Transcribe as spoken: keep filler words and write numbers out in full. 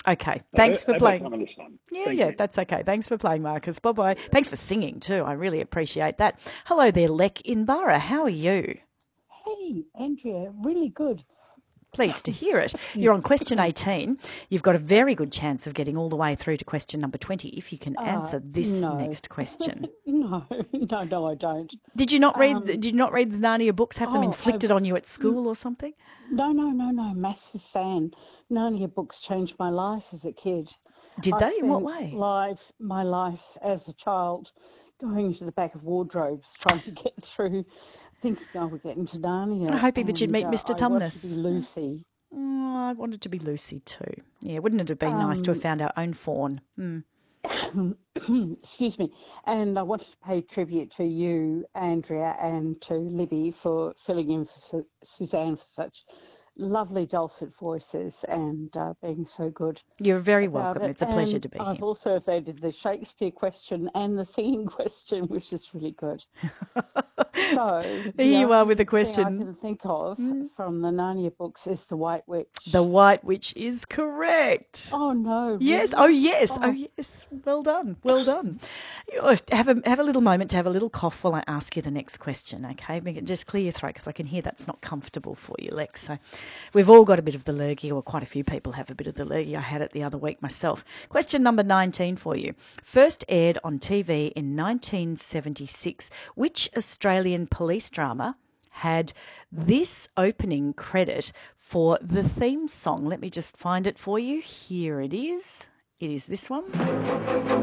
Okay. Thanks for Have playing. some of this one. Yeah, Thank yeah, you. that's okay. Thanks for playing, Marcus. Bye-bye. Thanks for singing too. I really appreciate that. Hello there, Lek in Barra. How are you? Hey, Andrea, really good. Pleased to hear it. You're on question eighteen. You've got a very good chance of getting all the way through to question number twenty if you can answer Uh, this no. next question. No, no, no, I don't. Did you not read? Um, Did you not read the Narnia books? Have them oh, inflicted I've, on you at school or something? no, no, no, no, massive fan. Narnia books changed my life as a kid. Did I they? In what spent way? life, my life as a child going into the back of wardrobes trying to get through, thinking I would get into Narnia. Hoping that you'd and, meet uh, Mister I wanted to Tumnus. be Lucy. Oh, I wanted to be Lucy too. Yeah, wouldn't it have been nice to have Um, found our own fawn? Hmm. excuse me, and I wanted to pay tribute to you, Andrea, and to Libby for filling in for Su- Suzanne for such lovely dulcet voices and uh, being so good You're very about welcome. it. It's a pleasure And to be I've here. also evaded the Shakespeare question and the singing question, which is really good. So Here the you are with only the thing I question. can think of from the Narnia books is the White Witch. The White Witch is correct. Oh no! Yes. Really? Oh, yes. Oh, Oh, yes. Well done. Well done. You- Have a have a little moment to have a little cough while I ask you the next question. Okay, Make it- just clear your throat because I can hear that's not comfortable for you, Lex. So, we've all got a bit of the lurgy, or quite a few people have a bit of the lurgy. I had it the other week myself. Question number nineteen for you. First aired on T V in nineteen seventy-six. Which Australian police drama had this opening credit for the theme song? Let me just find it for you. Here it is. It is this one.